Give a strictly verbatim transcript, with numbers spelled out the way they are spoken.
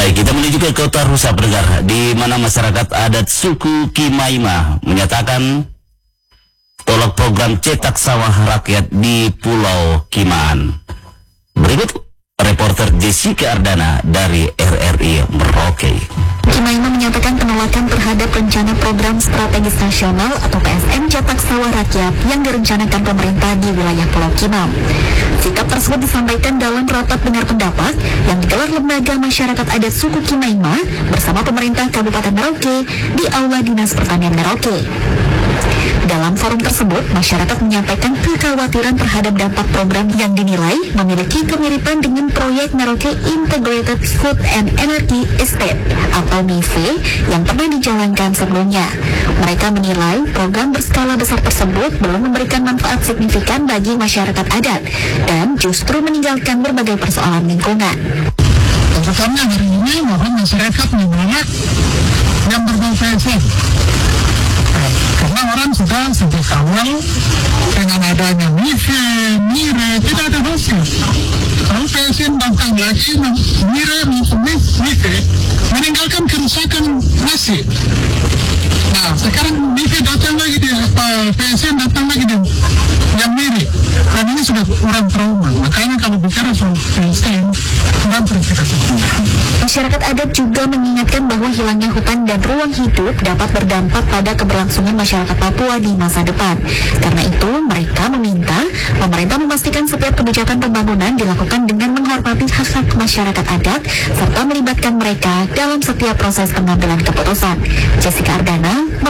Baik, kita menuju ke Kota Rusa Pendengar, di mana masyarakat adat suku Kimaima menyatakan tolak program cetak sawah rakyat di Pulau Kimaan. Berikut reporter Jessica Ardana dari R R I Merauke. Kimaima menyatakan penolakan terhadap rencana program strategis nasional atau P S N cetak sawah rakyat yang direncanakan pemerintah di wilayah Pulau Kimam. Sikap tersebut disampaikan dalam rapat dengar pendapat yang digelar lembaga masyarakat adat suku Kimaima bersama pemerintah Kabupaten Merauke di Aula Dinas Pertanian Merauke. Dalam forum tersebut, masyarakat menyampaikan kekhawatiran terhadap dampak program yang dinilai memiliki kemiripan dengan proyek Merauke Integrated Food and Energy Estate atau M I F E yang pernah dijalankan sebelumnya. Mereka menilai program berskala besar tersebut belum memberikan manfaat signifikan bagi masyarakat adat dan justru meninggalkan berbagai persoalan lingkungan. Tuntutannya hari ini mohon masyarakat menolak yang berbau P S N. Karena orang sudah sejak awal dengan adanya M I F E, M I R E, tidak ada hasil. Kalau P S N datang lagi, M I R E, M I F E, meninggalkan kerusakan nasib. Nah, sekarang M I F E datang lagi, dia, P S N datang lagi dia, yang mirip. Dan ini sudah kurang trauma. Makanya kalau bicara soal P S N, kurang verifikasi. Masyarakat adat juga mengingatkan bahwa hilangnya hutan dan ruang hidup dapat berdampak pada keberlangsungan masyarakat Papua di masa depan. Karena itu, mereka meminta pemerintah memastikan setiap kebijakan pembangunan dilakukan dengan menghormati hak-hak masyarakat adat serta melibatkan mereka dalam setiap proses pengambilan keputusan. Jessica Ardana